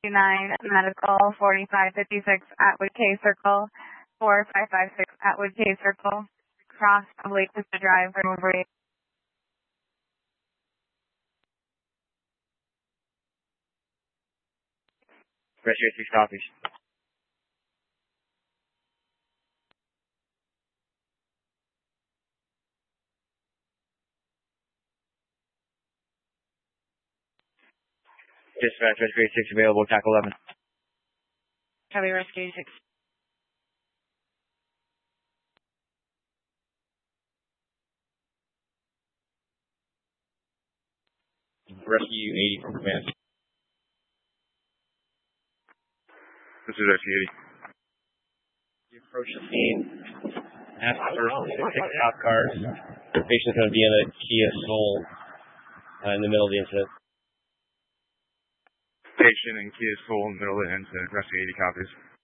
9 Medical, 4556 Atwood K Circle, 4556 Atwood K Circle, cross of Lake Vista Drive, over. Rescue 6 copies. Dispatch, Rescue 6 available, TAC 11. Copy, Rescue 6. Rescue 80 from command. This is Rescue 80. You approach the scene. Ask for 6 cop cars. The patient's going to be in a Kia Soul in the middle of the incident. Patient in Kia Soul in the middle of the incident. Rescue 80 copies.